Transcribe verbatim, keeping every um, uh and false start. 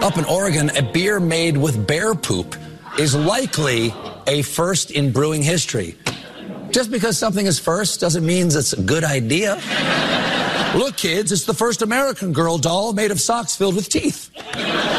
Up in Oregon, a beer made with bear poop is likely a first in brewing history. Just because something is first doesn't mean it's a good idea. Look, kids, it's the first American Girl doll made of socks filled with teeth.